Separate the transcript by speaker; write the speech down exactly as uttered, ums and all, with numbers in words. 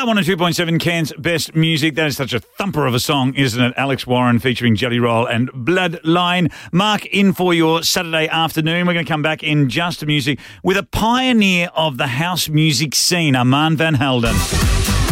Speaker 1: Star one oh two point seven, Cairns Best Music. That is such a thumper of a song, isn't it? Alex Warren featuring Jelly Roll and Bloodline. Mark, in for your Saturday afternoon. We're going to come back in just music with a pioneer of the house music scene, Armand Van Helden.